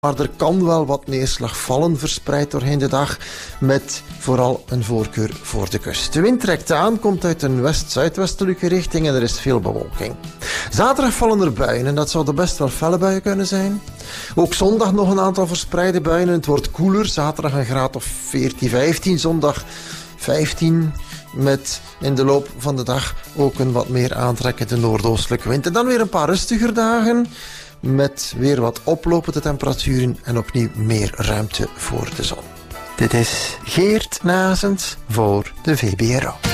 Maar er kan wel wat neerslag vallen, verspreid doorheen de dag, met vooral een voorkeur voor de kust. De wind trekt aan, komt uit een west-zuidwestelijke richting en er is veel bewolking. Zaterdag vallen er buien en dat zouden best wel felle buien kunnen zijn. Ook zondag nog een aantal verspreide buien. Het wordt koeler, zaterdag een graad of 14, 15, zondag 15... met in de loop van de dag ook een wat meer aantrekkende noordoostelijke wind. En dan weer een paar rustiger dagen, met weer wat oplopende temperaturen en opnieuw meer ruimte voor de zon. Dit is Geert Nazens voor de VBRO.